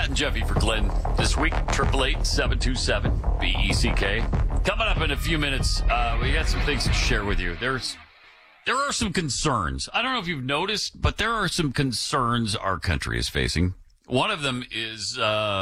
Pat and Jeffy for Glenn this week. 888-727-BECK. Coming up in a few minutes, we got some things to share with you. There are some concerns. I don't know if you've noticed, but there are some concerns our country is facing. One of them is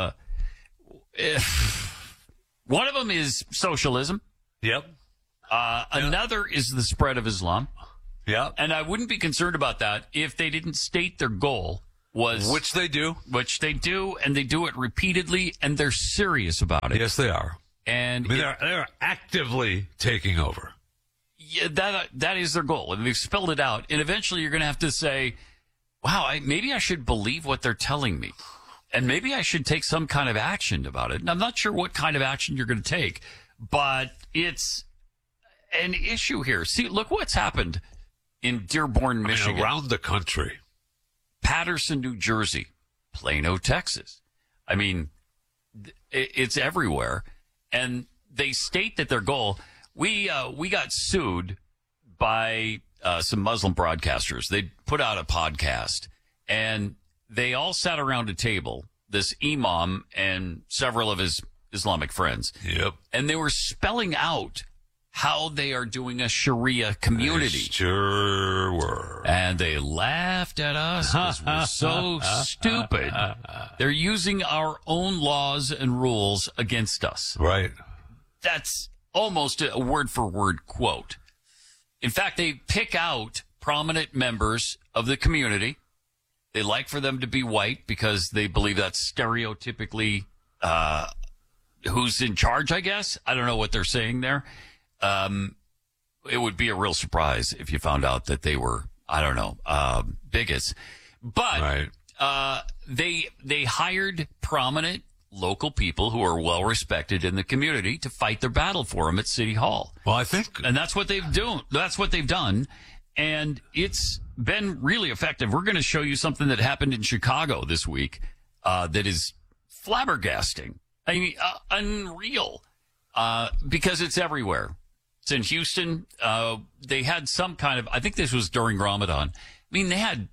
socialism. Yep. Another is the spread of Islam. Yep. And I wouldn't be concerned about that if they didn't state their goal was... Which they do, and they do it repeatedly, and they're serious about it. Yes, they are. And they're actively taking over. Yeah, that is their goal, and they've spelled it out. And eventually you're going to have to say, wow, maybe I should believe what they're telling me. And maybe I should take some kind of action about it. And I'm not sure what kind of action you're going to take, but it's an issue here. See, look what's happened in Dearborn, Michigan. Around the country. Patterson, New Jersey. Plano, Texas. I mean, it's everywhere. And they state that their goal... We got sued by some Muslim broadcasters. They put out a podcast, and they all sat around a table, this imam and several of his Islamic friends. Yep. And they were spelling out how they are doing a Sharia community. They sure were. And they laughed at us because we're so stupid. They're using our own laws and rules against us. Right. That's almost a word-for-word quote. In fact, they pick out prominent members of the community. They like for them to be white because they believe that's stereotypically who's in charge, I guess. I don't know what they're saying there. It would be a real surprise if you found out that they were, I don't know, bigots. But right. They hired prominent local people who are well respected in the community to fight their battle for them at City Hall. Well, I think, and that's what they've done, and it's been really effective. We're going to show you something that happened in Chicago this week that is flabbergasting. I mean, unreal, because it's everywhere. It's in Houston. They had some kind of, I think this was during Ramadan. I mean, they had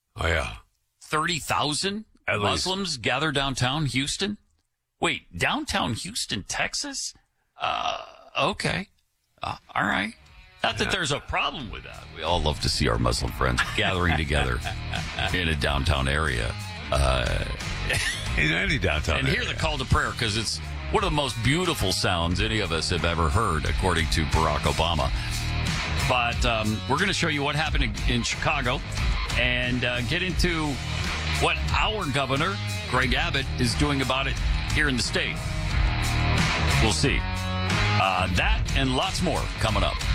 30,000 Muslims gather downtown Houston. Wait, downtown Houston, Texas? Okay. All right. Not that there's a problem with that. We all love to see our Muslim friends gathering together in a downtown area. In any downtown and area. hear the call to prayer, because it's one of the most beautiful sounds any of us have ever heard, according to Barack Obama. But we're going to show you what happened in Chicago and get into what our governor, Greg Abbott, is doing about it here in the state. We'll see. That and lots more coming up.